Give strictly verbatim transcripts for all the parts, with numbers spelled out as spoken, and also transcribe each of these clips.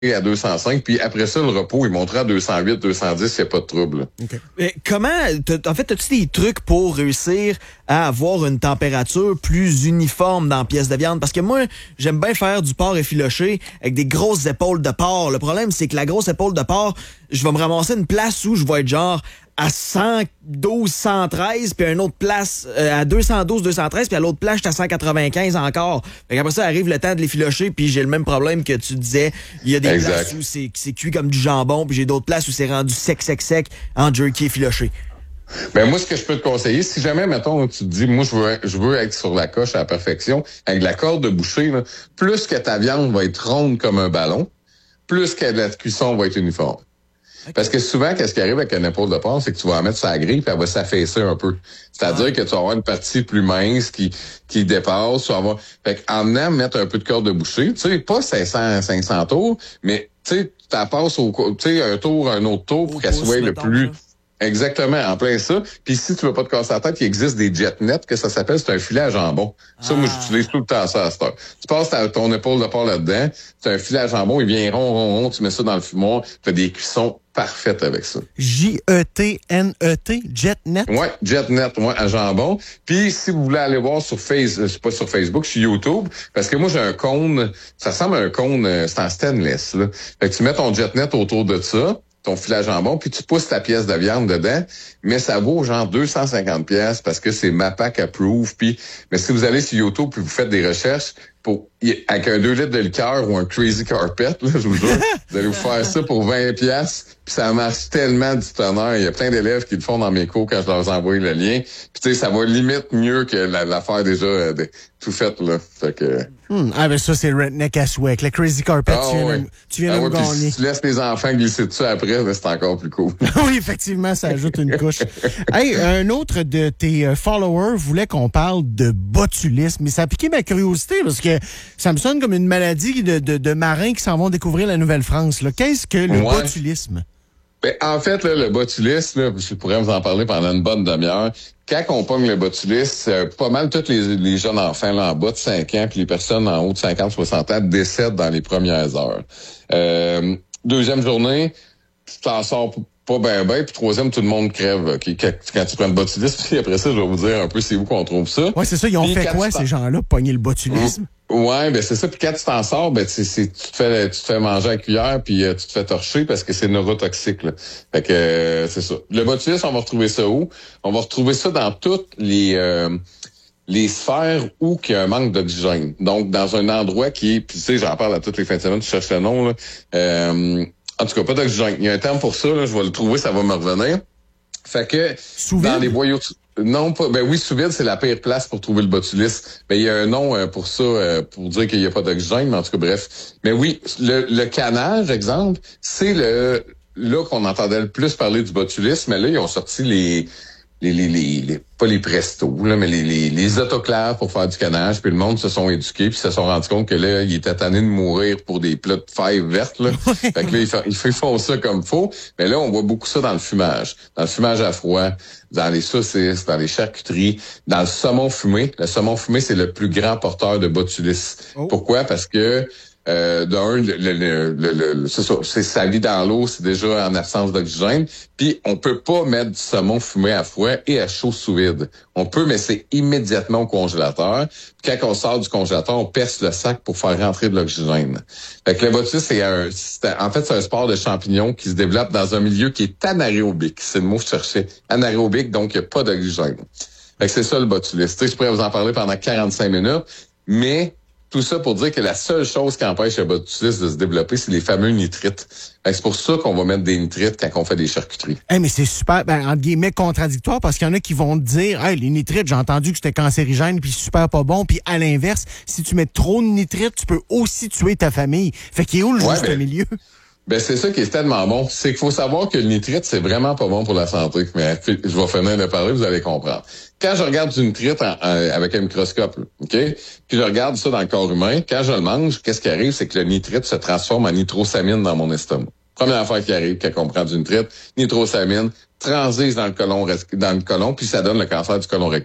à deux cent cinq, puis après ça, le repos, il monterait à deux cent huit, deux cent dix, il n'y a pas de trouble. Okay. Mais comment, en fait, as-tu des trucs pour réussir à avoir une température plus uniforme dans la pièce de viande? Parce que moi, j'aime bien faire du porc effiloché avec des grosses épaules de porc. Le problème, c'est que la grosse épaule de porc, je vais me ramasser une place où je vais être genre à cent douze, cent treize, puis à une autre place euh, à deux cent douze, deux cent treize, puis à l'autre place, j'étais à cent quatre-vingt-quinze encore. Fait qu'après ça, arrive le temps de l'effilocher, puis j'ai le même problème que tu disais. Il y a des exact. places où c'est, c'est cuit comme du jambon, puis j'ai d'autres places où c'est rendu sec, sec, sec, en jerky effiloché. Ben moi, ce que je peux te conseiller, si jamais, mettons, tu te dis, moi, je veux, je veux être sur la coche à la perfection, avec la corde de boucher, là, plus que ta viande va être ronde comme un ballon, plus que la cuisson va être uniforme. Okay. Parce que souvent, qu'est-ce qui arrive avec une épaule de porc, c'est que tu vas la mettre sur la grille puis elle va s'affaisser un peu. C'est-à-dire ah. que tu vas avoir une partie plus mince qui qui dépasse. Tu vas avoir... Fait qu'en venant mettre un peu de corde de boucher, tu sais, pas cinq cents, cinq cents tours, mais tu sais, tu la passes au, tu sais, un tour, un autre tour pour au qu'elle soit le plus... Là. Exactement, en plein ça. Puis si tu veux pas te casser la tête, il existe des jet nets que ça s'appelle, c'est un filet à jambon. Ça, ah. moi, j'utilise tout le temps ça à cette heure. Tu passes ta, ton épaule de porc là-dedans, c'est un filet à jambon, il vient rond, rond, rond, tu mets ça dans le fumoir, tu fais des cuissons parfaites avec ça. J E T N E T, jet net? Ouais, jet net, ouais, à jambon. Puis si vous voulez aller voir sur Facebook, c'est pas sur Facebook, sur YouTube, parce que moi, j'ai un cône, ça ressemble à un cône, c'est en stainless, là. Fait que tu mets ton jet net autour de ça, ton filet à jambon, puis tu pousses ta pièce de viande dedans, mais ça vaut genre deux cent cinquante pièces parce que c'est MAPAC approved. Puis, mais si vous allez sur YouTube puis vous faites des recherches pour avec un deux litres de liqueur ou un Crazy Carpet, là, je vous jure, vous allez vous faire ça pour vingt pièces. Puis ça marche tellement du tonnerre. Il y a plein d'élèves qui le font dans mes cours quand je leur envoie le lien. Puis tu sais, ça va limite mieux que la, l'affaire déjà euh, de, tout faite là. Fait que. Hmm. Ah ben ça c'est redneck à souhait. Avec le Crazy Carpet, ah, tu viens, ouais. de, tu viens ah, de ouais, me gagner. Si tu laisses les enfants glisser dessus après, là, c'est encore plus cool. Oui, effectivement, ça ajoute une couche. Hey, un autre de tes followers voulait qu'on parle de botulisme, mais ça a piqué ma curiosité parce que ça me sonne comme une maladie de, de, de marins qui s'en vont découvrir la Nouvelle-France. Là. Qu'est-ce que le ouais. botulisme? Ben, en fait, là, le botulisme, là, je pourrais vous en parler pendant une bonne demi-heure. Quand on pogne le botulisme, euh, pas mal tous les, les jeunes enfants là, en bas de cinq ans, puis les personnes en haut de cinquante soixante ans décèdent dans les premières heures. Euh, deuxième journée, tu t'en sors pas bien, bien, puis troisième, tout le monde crève. Okay? Quand, quand tu prends le botulisme, puis après ça, je vais vous dire un peu c'est où qu'on trouve ça. Oui, c'est ça. Ils ont puis fait quoi, ces gens-là, pogner le botulisme? Ouais, ben c'est ça. Puis quand tu t'en sors, ben c'est, c'est tu te fais tu te fais manger à cuillère puis euh, tu te fais torcher parce que c'est neurotoxique. Là. Fait que euh, c'est ça. Le botulisme, on va retrouver ça où? On va retrouver ça dans toutes les euh, les sphères où il y a un manque d'oxygène. Donc dans un endroit qui est, puis tu sais, j'en parle à toutes les fins de semaine, tu cherches le nom là. Euh, en tout cas, pas d'oxygène. Il y a un terme pour ça. Là, je vais le trouver, ça va me revenir. Fait que sous dans les boyaux. Non, pas. Ben oui, sous vide, c'est la pire place pour trouver le botulisme. Ben il y a un nom euh, pour ça, euh, pour dire qu'il n'y a pas d'oxygène, mais en tout cas, bref. Mais oui, le, le canage, exemple, c'est le là qu'on entendait le plus parler du botulisme, mais là, ils ont sorti les les les les, les pas les prestos, là, mais les, les les autoclaves pour faire du canage, puis le monde se sont éduqués, puis se sont rendus compte que là, ils étaient tannés de mourir pour des plats de fèves vertes, là. Fait que là, ils font, ils font ça comme faut. Mais là, on voit beaucoup ça dans le fumage. Dans le fumage à froid, dans les saucisses, dans les charcuteries, dans le saumon fumé. Le saumon fumé, c'est le plus grand porteur de botulisme. Oh. Pourquoi? Parce que Euh, d'un, le, le, le, le, le, c'est ça, c'est sali dans l'eau, c'est déjà en absence d'oxygène. Puis on peut pas mettre du saumon fumé à froid et à chaud sous vide. On peut, mais c'est immédiatement au congélateur. Puis quand on sort du congélateur, on perce le sac pour faire rentrer de l'oxygène. Fait que le botulisme, c'est un, c'est, en fait, c'est un sport de champignon qui se développe dans un milieu qui est anaérobique. C'est le mot que je cherchais. Anaérobique, donc il n'y a pas d'oxygène. Fait que c'est ça le botulisme. Tu sais, je pourrais vous en parler pendant quarante-cinq minutes, mais tout ça pour dire que la seule chose qui empêche le botulisme de se développer, c'est les fameux nitrites. Ben, c'est pour ça qu'on va mettre des nitrites quand on fait des charcuteries. Hey, mais c'est super, ben, entre guillemets, contradictoire, parce qu'il y en a qui vont te dire, hey, les nitrites, j'ai entendu que c'était cancérigène, puis super pas bon, puis à l'inverse, si tu mets trop de nitrites, tu peux aussi tuer ta famille. Fait qu'il est où le ouais, juste ben, milieu? Ben, c'est ça qui est tellement bon. C'est qu'il faut savoir que le nitrite, c'est vraiment pas bon pour la santé. Mais je vais finir de parler, vous allez comprendre. Quand je regarde du nitrite en, en, avec un microscope, là, OK? Puis je regarde ça dans le corps humain, quand je le mange, qu'est-ce qui arrive? C'est que le nitrite se transforme en nitrosamine dans mon estomac. Première affaire qui arrive quand on prend du nitrite, nitrosamine, transise dans le côlon, dans le côlon, puis ça donne le cancer du côlon rectal.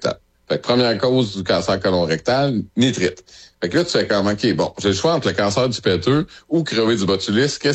Fait que première cause du cancer colorectal, nitrite. Fait que là, tu fais comme, OK, bon, j'ai le choix entre le cancer du péteux ou crever du botulisme.